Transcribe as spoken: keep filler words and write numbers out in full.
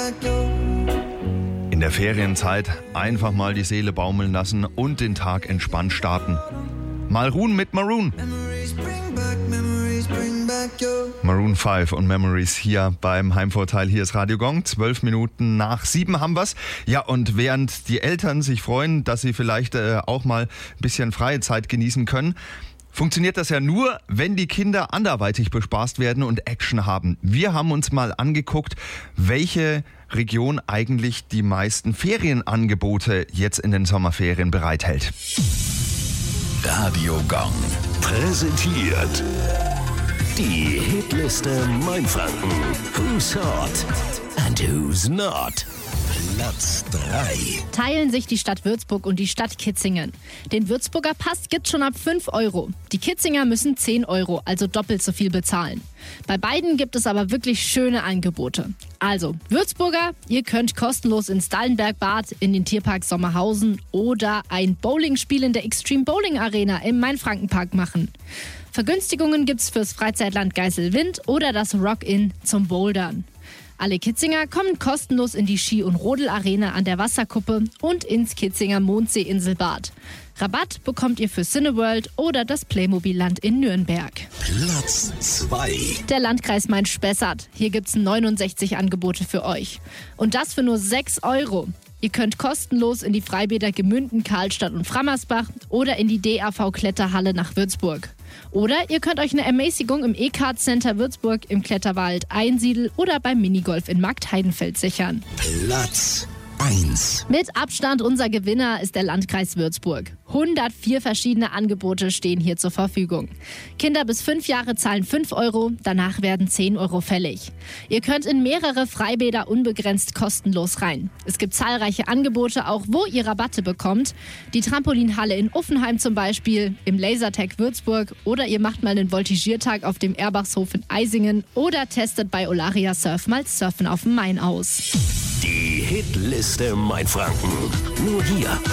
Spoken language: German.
In der Ferienzeit einfach mal die Seele baumeln lassen und den Tag entspannt starten. Mal ruhen mit Maroon. Maroon fünf und Memories hier beim Heimvorteil. Hier ist Radio Gong. Zwölf Minuten nach sieben haben wir's. Ja, und während die Eltern sich freuen, dass sie vielleicht äh, auch mal ein bisschen freie Zeit genießen können, funktioniert das ja nur, wenn die Kinder anderweitig bespaßt werden und Action haben. Wir haben uns mal angeguckt, welche Region eigentlich die meisten Ferienangebote jetzt in den Sommerferien bereithält. Radio Gong präsentiert die Hitliste Mainfranken. Who's hot and who's not? Platz drei. Teilen sich die Stadt Würzburg und die Stadt Kitzingen. Den Würzburger Pass gibt's schon ab fünf Euro. Die Kitzinger müssen zehn Euro, also doppelt so viel bezahlen. Bei beiden gibt es aber wirklich schöne Angebote. Also, Würzburger, ihr könnt kostenlos ins Dallenbergbad, in den Tierpark Sommerhausen oder ein Bowlingspiel in der Extreme Bowling Arena im Mainfrankenpark machen. Vergünstigungen gibt's fürs Freizeitland Geiselwind oder das Rock-In zum Bouldern. Alle Kitzinger kommen kostenlos in die Ski- und Rodelarena an der Wasserkuppe und ins Kitzinger Mondsee-Inselbad. Rabatt bekommt ihr für Cineworld oder das Playmobil-Land in Nürnberg. Platz zwei. Der Landkreis Main-Spessart. Hier gibt's neunundsechzig Angebote für euch. Und das für nur sechs Euro. Ihr könnt kostenlos in die Freibäder Gemünden, Karlstadt und Frammersbach oder in die D A V-Kletterhalle nach Würzburg. Oder ihr könnt euch eine Ermäßigung im E-Card-Center Würzburg, im Kletterwald Einsiedel oder beim Minigolf in Marktheidenfeld sichern. Platz eins. Mit Abstand unser Gewinner ist der Landkreis Würzburg. hundertvier verschiedene Angebote stehen hier zur Verfügung. Kinder bis fünf Jahre zahlen fünf Euro, danach werden zehn Euro fällig. Ihr könnt in mehrere Freibäder unbegrenzt kostenlos rein. Es gibt zahlreiche Angebote, auch wo ihr Rabatte bekommt. Die Trampolinhalle in Uffenheim zum Beispiel, im Lasertag Würzburg oder ihr macht mal einen Voltigiertag auf dem Erbachshof in Eisingen oder testet bei Olaria Surf mal Surfen auf dem Main aus. Die Hitliste Mainfranken. Nur hier